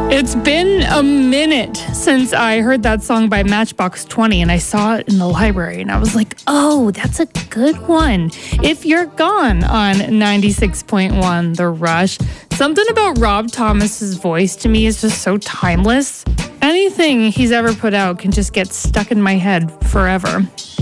It's been a minute since I heard that song by Matchbox 20 and I saw it in the library and I was like, oh, that's a good one. If You're Gone on 96.1 The Rush. Something about Rob Thomas's voice to me is just so timeless. Anything he's ever put out can just get stuck in my head forever.